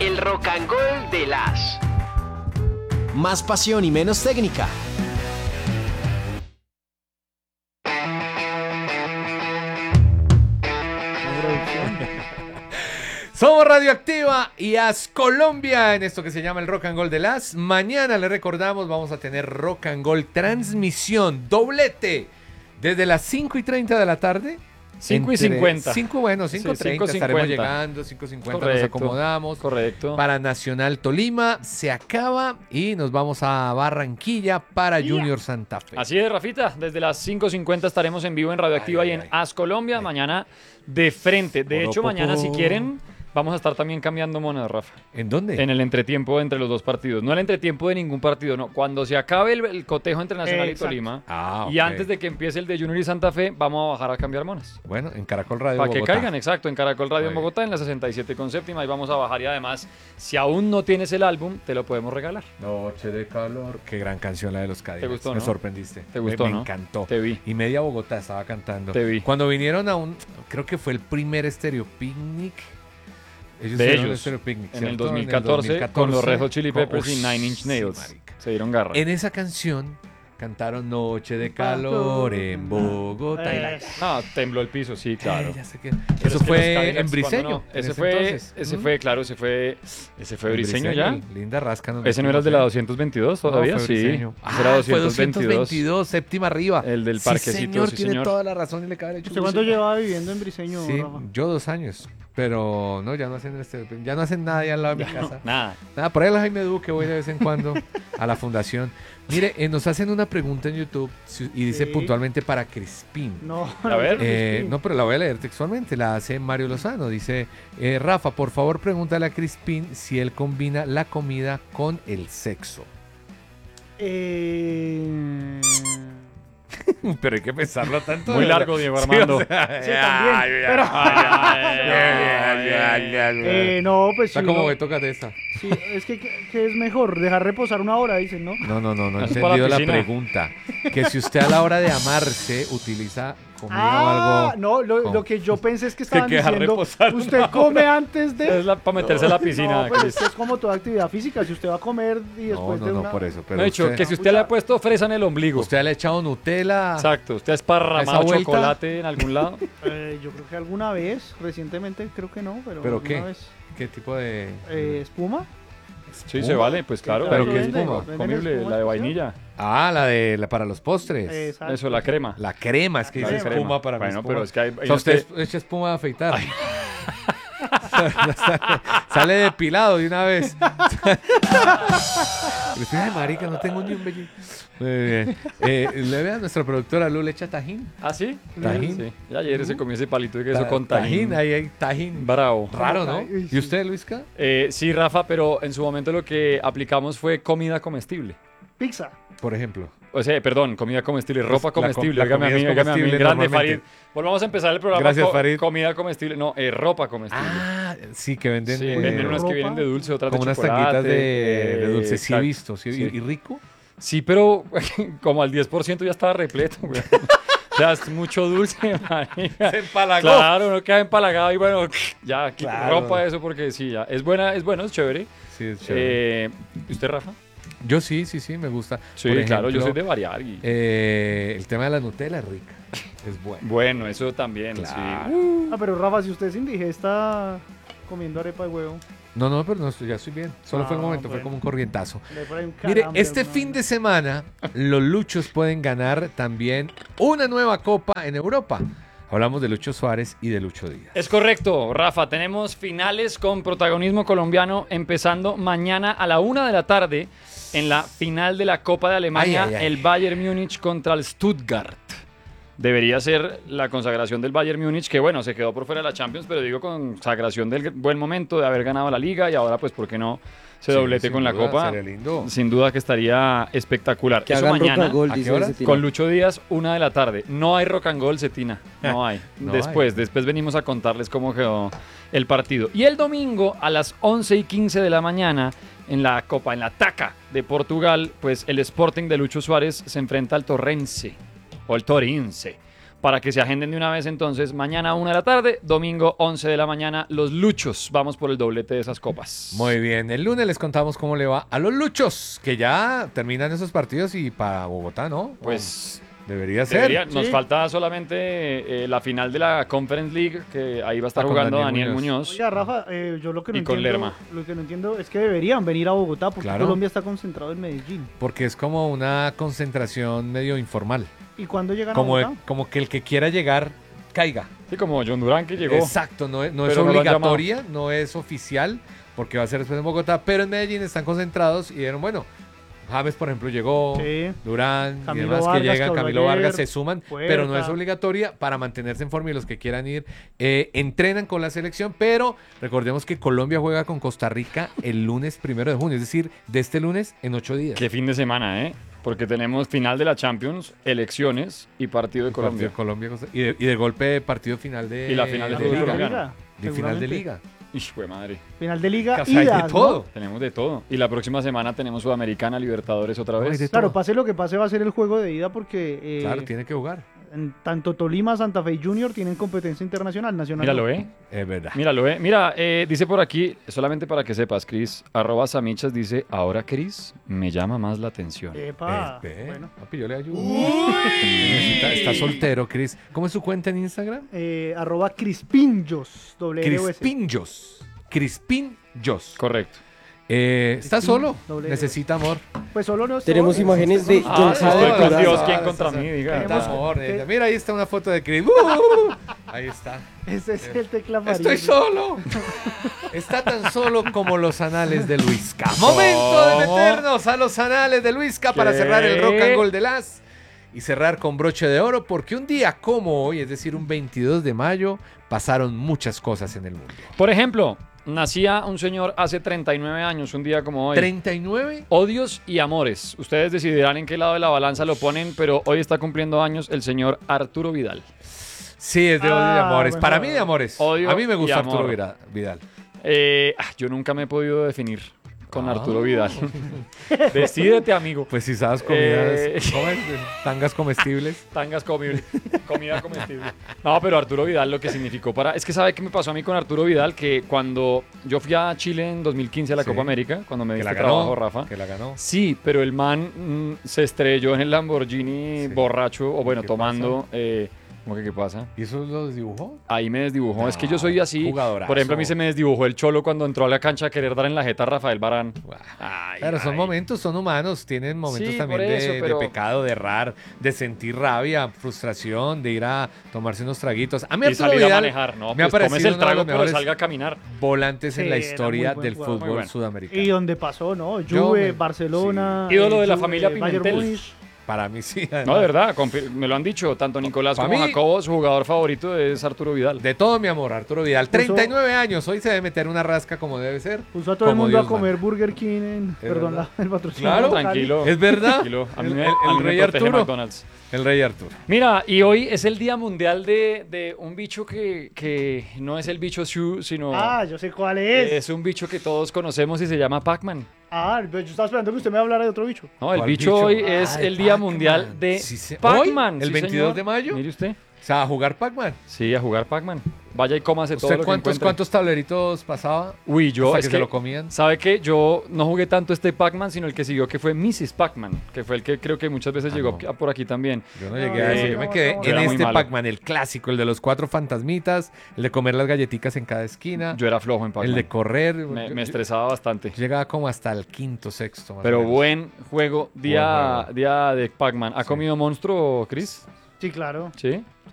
El Rock and Roll de las. Más pasión y menos técnica. Somos Radioactiva y As Colombia en esto que se llama el Rock and Roll de las. Mañana le recordamos, vamos a tener Rock and Roll transmisión, doblete, desde las 5:30 de la tarde. 5:50. 5:30 Sí, estaremos 5:50. llegando, 5:50 nos Correcto, acomodamos. Correcto. Para Nacional Tolima se acaba y nos vamos a Barranquilla para Junior Santa Fe. Así es, Rafita. Desde las 5:50 estaremos en vivo en Radioactiva y en As Colombia. Mañana de frente. De hecho, mañana, si quieren, vamos a estar también cambiando monedas, Rafa. ¿En dónde? En el entretiempo entre los dos partidos. No el entretiempo de ningún partido, no. Cuando se acabe el cotejo entre Nacional y Tolima, y antes de que empiece el de Junior y Santa Fe, vamos a bajar a cambiar monas. Bueno, en Caracol Radio Para que Bogotá. caigan, exacto, en Caracol Radio en Bogotá, en la 67,7. Ahí vamos a bajar y además, si aún no tienes el álbum, te lo podemos regalar. Noche de calor. Qué gran canción la de los Cadillacs. ¿Te gustó, Me no? sorprendiste. ¿Te gustó, me no? encantó. Te vi. Y media Bogotá estaba cantando. Te vi. Cuando vinieron creo que fue el primer Stereo Picnic. De hicieron ellos, Stereo Picnic, en el ¿cierto? 2014, con los Red Hot Chili con- Peppers y Nine Inch sí, Nails. marica. Se dieron garra. En esa canción cantaron Noche de calor en Bogotá. Tembló el piso, sí, claro. Ya sé que- Pero Eso es que los fue Cadillacs, en Briseño. cuando no, en ese fue, entonces. ese fue, claro, ese fue En Briseño ya. Linda rasca. Ese no era el de la 222 todavía, fue sí. Briseño. Ese era Fue 222. 222, séptima arriba. El del Sí, parquecito, señor, sí, tiene señor. toda la razón y le cabe el hecho. ¿Usted cuánto llevaba viviendo en Briseño, Sí, Rafa? yo 2 años. Pero no, ya no hacen ya no hacen nada allá al lado de mi casa. Nada. Nada, por ahí a la Jaime Duque voy de vez en cuando a la fundación. Mire, nos hacen una pregunta en YouTube y dice Sí. puntualmente para Crispín. No, A ver. No, pero la voy a leer textualmente. La hace Mario Lozano. Dice, Rafa, por favor pregúntale a Crispín si él combina la comida con el sexo. Pero hay que pensarlo tanto. Muy largo, Diego Armando. Sí, también. Pero, no, pues Está sí, como no. que tócate esa. Sí, es que es mejor dejar reposar una hora, dicen, ¿no? No he Es para entendido la la piscina. pregunta. Que si usted a la hora de amarse utiliza comida o algo. No, ¿Cómo? lo que yo pensé es que estaban que deja diciendo, reposar usted una come antes de... Es para meterse a la piscina. No, pues Cris. es como toda actividad física, si usted va a comer y después de una... por eso. Pero No he dicho que si usted le ha puesto fresa en el ombligo. usted le ha echado Nutella. Exacto, usted ha ¿Esa esparramado vuelta? chocolate en algún lado. Yo creo que alguna vez, recientemente creo que no, pero ¿Pero alguna qué? vez. ¿Qué tipo de...? ¿Espuma? Sí, se vale, pues claro. ¿Pero Claro, qué venden, espuma? venden Comible, espuma la de especial. vainilla. Ah, para los postres. Exacto. Eso, la crema. La crema, es que La dice crema. espuma para mi Bueno, espuma. pero es que hay... O sea, usted echa espuma de afeitar. Sale depilado de una vez. Ay, marica, no tengo ni un vello. Muy bien. Le ve a nuestra productora Lu, le echa tajín. ¿Ah, sí? Tajín. Sí. Y ayer se comió ese palito de queso con tajín. Ahí hay tajín. Bravo. Raro, ¿no? Uy, ¿Y usted, Luisca? Sí, Rafa, pero en su momento lo que aplicamos fue comida comestible. Pizza. Por ejemplo. O sea, perdón, comida comestible, ropa la comestible. la Óigame a comida mí, es óigame a mí, comestible grande Farid. normalmente. Volvamos a empezar el programa. Gracias, Farid. Comida comestible, no, ropa comestible. Ah, sí, que venden, Sí, eh, venden unas que ropa. vienen de dulce, otras como de unas chocolate. tanguitas de dulce. Sí, he exacto. visto. Sí, Sí. ¿Y rico? Sí, pero como al 10% ya estaba repleto, güey. O sea, es mucho dulce, marica. Se empalagó. Claro, uno queda empalagado y bueno, ya, Claro. ropa eso porque sí, ya. Es bueno, es chévere. Sí, es chévere. ¿Usted, Rafa? Yo sí, me gusta. Sí, Por claro, yo ejemplo, soy de variar. Y... el tema de la Nutella es rica. Es bueno. Bueno, eso también, Claro. sí. Pero Rafa, si usted es indigesta comiendo arepa de huevo, No, pero no, ya estoy bien. Solo fue un momento, fue bueno. como un corrientazo. le pone un Mire, calambre, este ¿no? fin de semana los Luchos pueden ganar también una nueva copa en Europa. Hablamos de Lucho Suárez y de Lucho Díaz. Es correcto, Rafa. Tenemos finales con protagonismo colombiano empezando mañana a la 1 de la tarde en la final de la Copa de Alemania, Ay, ay, ay. el Bayern Múnich contra el Stuttgart. Debería ser la consagración del Bayern Múnich, que bueno, se quedó por fuera de la Champions, pero digo consagración del buen momento de haber ganado la Liga y ahora pues, ¿por qué no se doblete sin con la duda, Copa? sería lindo. Sin duda que estaría espectacular. Que Eso hagan mañana. rock and roll, ¿A qué dice hora? Cetina. Con Lucho Díaz, 1 de la tarde. No hay rock and roll, Cetina. No hay. No después venimos a contarles cómo quedó el partido. Y el domingo a las 11:15 de la mañana, en la Copa, en la Taca de Portugal, pues el Sporting de Lucho Suárez se enfrenta al Torrense, o el Torinse. para que se agenden de una vez entonces. Mañana 1 de la tarde, domingo 11 de la mañana, los Luchos. Vamos por el doblete de esas copas. Muy bien, el lunes les contamos cómo le va a los Luchos, que ya terminan esos partidos y para Bogotá, ¿no? Pues debería ser. nos falta solamente la final de la Conference League, que ahí va a estar Con jugando Daniel Daniel Muñoz. Muñoz. Oiga, Rafa, yo lo que no Y con entiendo, Lerma. lo que no entiendo es que deberían venir a Bogotá porque Claro. Colombia está concentrado en Medellín. Porque es como una concentración medio informal. ¿Y cuándo llegan a Como, Bogotá? como que el que quiera llegar, caiga. Sí, como John Durán que llegó. Exacto, no es Pero no lo han obligatoria, no es oficial, porque va a ser después en Bogotá, pero en Medellín están concentrados y dijeron, bueno, James, por ejemplo, llegó, Sí. Durán Camilo y demás Vargas, que llegan, que habló Camilo ayer, Vargas se suman, Puerta. pero no es obligatoria para mantenerse en forma y los que quieran ir entrenan con la selección, pero recordemos que Colombia juega con Costa Rica el lunes 1 de junio, es decir, de este lunes en 8 días. Qué fin de semana, ¿eh? Porque tenemos final de la Champions, elecciones y partido de Partido Colombia. Costa- y de golpe partido final de Y la final de de fútbol liga. colombiano. De final de seguramente. liga. Ish, fue madre. Final de liga, Casa hay de idas, ¿no? todo. Tenemos de todo. Y la próxima semana tenemos Sudamericana, Libertadores otra Ay, vez. de Claro, todo. pase lo que pase va a ser el juego de ida porque Claro, tiene que jugar. tanto Tolima, Santa Fe y Junior tienen competencia internacional, nacional. Míralo, no. ¿eh? Es verdad. Míralo, ¿eh? Mira, dice por aquí, solamente para que sepas, Cris, @samichas dice, ahora Cris, me llama más la atención. Epa, Ve, bueno. papi, yo le ayudo. Está soltero, Cris. ¿Cómo es su cuenta en Instagram? @Crispinjos, WS. Crispinjos. Crispinjos. Correcto. ¿Está solo? doble Necesita amor. Pues solo no Tenemos imágenes de Ah, John sí, Jader estoy con Durazno. Dios, ¿quién contra mí? Diga. Tenemos- Necesita amor. ¿qué? Mira, ahí está una foto de Cris. Ahí está. Ese es el tecla amarillo. Estoy solo. Está tan solo como los anales de Luisca. Momento de meternos a los anales de Luisca para ¿Qué? cerrar el Rock and Roll de las y cerrar con broche de oro porque un día como hoy, es decir, un 22 de mayo, pasaron muchas cosas en el mundo. Por ejemplo, nacía un señor hace 39 años, un día como hoy. 39. Odios y amores. Ustedes decidirán en qué lado de la balanza lo ponen, pero hoy está cumpliendo años el señor Arturo Vidal. Sí, es de odio y amores. bueno. Para mí de amores. Odio a mí me y gusta amor. Arturo Vidal. Yo nunca me he podido definir con Arturo Vidal. Decídete, amigo. Pues si sabes comidas, Eh. ¿comes? Tangas comestibles. Tangas comibles, comida comestible. No, pero Arturo Vidal lo que significó para... Es que ¿sabe qué me pasó a mí con Arturo Vidal? Que cuando yo fui a Chile en 2015 a la Sí. Copa América, cuando me Que diste la ganó, trabajo, Rafa. que la ganó. Sí, pero el man se estrelló en el Lamborghini Sí. borracho, o bueno, ¿Qué tomando... ¿Cómo que qué pasa? ¿Y eso lo dibujó? Ahí me desdibujó. Es que yo soy así. Jugadorazo. Por ejemplo, a mí se me desdibujó el Cholo cuando entró a la cancha a querer dar en la jeta a Rafael Varane. Ay, Pero son ay. momentos, son humanos, tienen momentos Sí, también por eso, de pero- pecado, de errar, de sentir rabia, frustración, de ir a tomarse unos traguitos. A mí Y Arturo salir a Vidal manejar, ¿no? me ha Pues tómese parecido el uno de trago, los pero mejores salga a caminar. volantes en Sí, la era historia muy buen del jugador. fútbol Muy bueno. sudamericano. Y donde pasó, ¿no? Yo Juve, me- Barcelona. Ídolo de la Juve, familia Bayern Pimentel. Múnich. Para mí sí. No, de verdad, me lo han dicho. Tanto Nicolás Pa' como mí- Jacobo, su jugador favorito es Arturo Vidal. De todo mi amor, Arturo Vidal. 39 años, hoy se debe meter una rasca como debe ser. Puso a todo el como mundo a Dios comer manda. Burger King en... Perdón, verdad. el patrocinio. Claro, local. Tranquilo. Es verdad. Tranquilo. A mí El- me, el a mí me rey protege Arturo. McDonald's. El rey Arturo. Mira, y hoy es el Día Mundial de un bicho que no es el bicho Shu, sino Ah, yo sé cuál es. es un bicho que todos conocemos y se llama Pac-Man. Ah, pero yo estaba esperando que usted me hablara de otro bicho. No, el ¿Cuál bicho bicho? hoy es Ay, el Día Pac-Man. Mundial de Sí, Pac-Man. ¿Hoy? ¿El sí, 22 señor. de mayo? Mire usted. O sea, a jugar Pac-Man. Sí, a jugar Pac-Man. Vaya y cómase todo ¿Usted lo que cuántos, encuentre. cuántos tableritos pasaba? Uy, yo hasta es que se lo comían? ¿Sabe qué? Yo no jugué tanto este Pac-Man, sino el que siguió, que fue Mrs. Pac-Man, que fue el que creo que muchas veces Ah, llegó no. por aquí también. Yo no llegué a no, eso. Yo no, me quedé no, en era muy este malo. Pac-Man, el clásico, el de los 4 fantasmitas, el de comer las galletitas en cada esquina, Yo era flojo en el Pac-Man. de correr. Me estresaba bastante. Yo llegaba como hasta el quinto, sexto. Más o Pero menos. buen juego, día, Buen juego. día de Pac-Man. ¿Ha Sí. comido monstruo, Chris? Sí, claro. Sí.